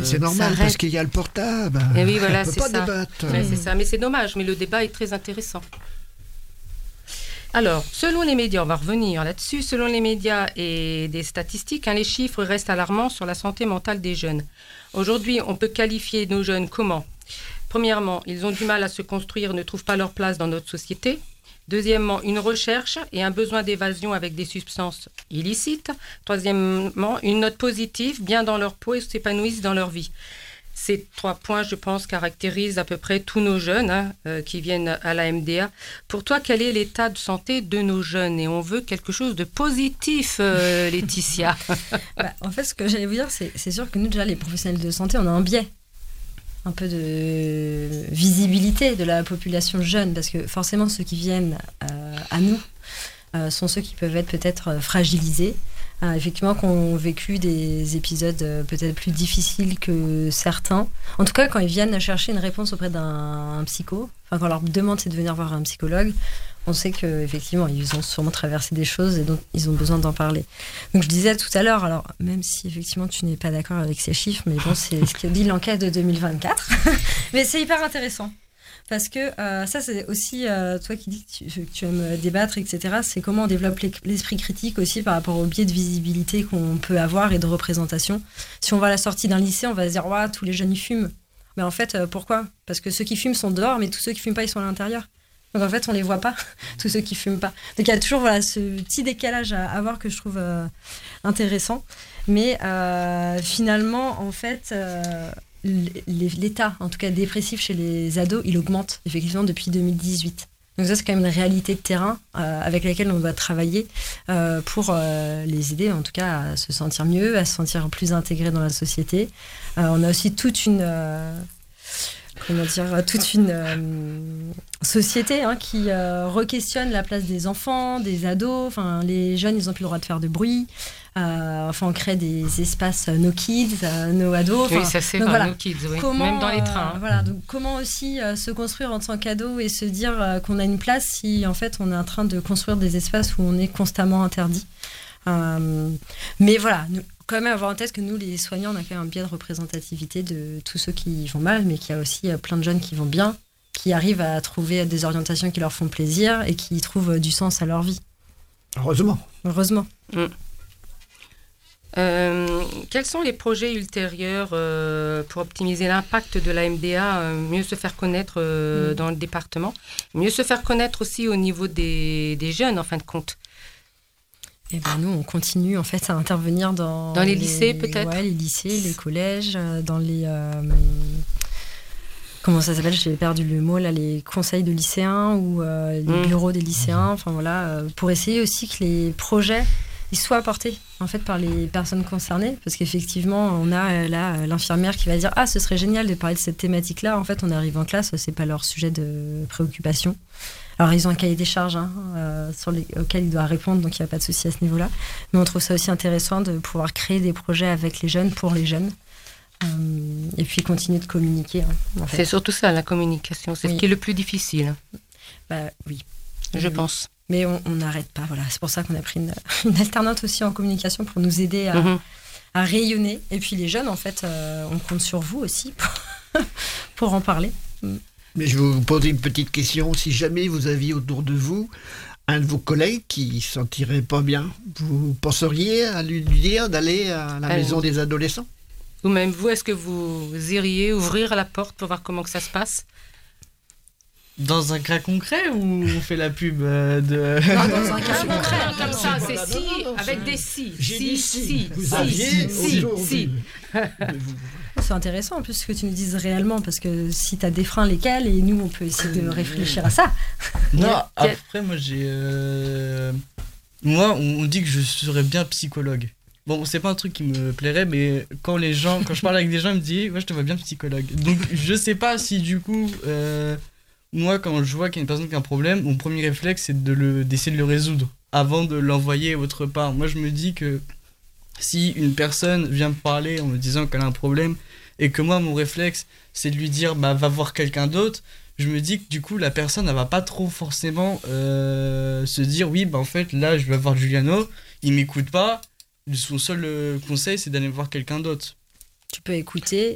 C'est normal parce qu'il y a le portable. Et oui, voilà, on peut c'est pas ça. débattre. Ouais, c'est ça. Mais c'est dommage, mais le débat est très intéressant. Alors, selon les médias, on va revenir là-dessus, selon les médias et des statistiques, les chiffres restent alarmants sur la santé mentale des jeunes. Aujourd'hui, on peut qualifier nos jeunes comment ? Premièrement, ils ont du mal à se construire, ne trouvent pas leur place dans notre société. Deuxièmement, une recherche et un besoin d'évasion avec des substances illicites. Troisièmement, une note positive, bien dans leur peau et s'épanouissent dans leur vie. Ces 3 points, je pense, caractérisent à peu près tous nos jeunes qui viennent à la MDA. Pour toi, quel est l'état de santé de nos jeunes ? Et on veut quelque chose de positif, Laetitia. En fait, ce que j'allais vous dire, c'est sûr que nous, déjà, les professionnels de santé, on a un biais. Un peu de visibilité de la population jeune, parce que forcément, ceux qui viennent à nous sont ceux qui peuvent être peut-être fragilisés. Effectivement, qui ont vécu des épisodes peut-être plus difficiles que certains. En tout cas, quand ils viennent chercher une réponse auprès d'un psycho, enfin quand on leur demande c'est de venir voir un psychologue, on sait qu'effectivement, ils ont sûrement traversé des choses et donc ils ont besoin d'en parler. Donc je disais tout à l'heure, alors même si effectivement tu n'es pas d'accord avec ces chiffres, mais bon, c'est ce que dit l'enquête de 2024, mais c'est hyper intéressant. Parce que ça, c'est aussi, toi qui dis que tu aimes débattre, etc., c'est comment on développe l'esprit critique aussi par rapport au biais de visibilité qu'on peut avoir et de représentation. Si on va à la sortie d'un lycée, on va se dire « Ouah, tous les jeunes, ils fument ». Mais en fait, pourquoi ? Parce que ceux qui fument sont dehors, mais tous ceux qui fument pas, ils sont à l'intérieur. Donc en fait, on les voit pas, tous ceux qui fument pas. Donc il y a toujours ce petit décalage à avoir que je trouve intéressant. Mais finalement, en fait... l'état, en tout cas dépressif chez les ados, il augmente effectivement depuis 2018. Donc ça, c'est quand même une réalité de terrain avec laquelle on doit travailler pour les aider, en tout cas, à se sentir mieux, à se sentir plus intégrés dans la société. On a aussi toute une société qui re-questionne la place des enfants, des ados. Enfin, les jeunes, ils n'ont plus le droit de faire de bruit. On crée des espaces no kids, no ados. Oui, ça c'est no kids, oui. Même dans les trains. Donc comment aussi se construire en tant qu'ado et se dire qu'on a une place si en fait on est en train de construire des espaces où on est constamment interdit. Mais voilà, quand même avoir en tête que nous, les soignants, on a quand même un biais de représentativité de tous ceux qui vont mal, mais qu'il y a aussi plein de jeunes qui vont bien, qui arrivent à trouver des orientations qui leur font plaisir et qui trouvent du sens à leur vie. Heureusement. Quels sont les projets ultérieurs pour optimiser l'impact de la MDA, mieux se faire connaître dans le département, mieux se faire connaître aussi au niveau des jeunes en fin de compte? Et nous, on continue en fait à intervenir dans les lycées peut-être. Ouais, les lycées, les collèges, dans les comment ça s'appelle, j'ai perdu le mot là, les conseils de lycéens ou les bureaux des lycéens. Enfin voilà, pour essayer aussi que les projets ils soient apportés en fait par les personnes concernées, parce qu'effectivement on a là l'infirmière qui va dire ce serait génial de parler de cette thématique là. En fait, on arrive en classe, c'est pas leur sujet de préoccupation. Alors, ils ont un cahier des charges auquel ils doivent répondre, donc il n'y a pas de souci à ce niveau-là. Mais on trouve ça aussi intéressant de pouvoir créer des projets avec les jeunes, pour les jeunes, et puis continuer de communiquer. En fait. C'est surtout ça, la communication. C'est ce qui est le plus difficile. Oui. Je pense. Mais on n'arrête pas, voilà. C'est pour ça qu'on a pris une alternante aussi en communication pour nous aider à rayonner. Et puis les jeunes, en fait, on compte sur vous aussi pour en parler. Mais je vais vous poser une petite question. Si jamais vous aviez autour de vous un de vos collègues qui ne se sentirait pas bien, vous penseriez à lui dire d'aller à la maison des adolescents ? Ou même vous, est-ce que vous iriez ouvrir la porte pour voir comment que ça se passe ? Dans un cas concret ou on fait la pub de... Non, dans un cas concret, comme ça, c'est si, avec des si. J'ai dit si. Vous si, aviez si, aujourd'hui. C'est intéressant en plus ce que tu nous dises réellement, parce que si tu as des freins, lesquels, et nous on peut essayer de réfléchir à ça. Non, après moi on dit que je serais bien psychologue. Bon, c'est pas un truc qui me plairait, mais quand je parle avec des gens, ils me disent je te vois bien psychologue. Donc je sais pas si du coup moi quand je vois qu'il y a une personne qui a un problème, mon premier réflexe c'est d'essayer de le résoudre avant de l'envoyer autre part. Moi je me dis que si une personne vient me parler en me disant qu'elle a un problème et que moi mon réflexe c'est de lui dire va voir quelqu'un d'autre, je me dis que du coup la personne elle va pas trop forcément se dire en fait là je vais voir Giuliano, il m'écoute pas, son seul conseil c'est d'aller voir quelqu'un d'autre. Tu peux écouter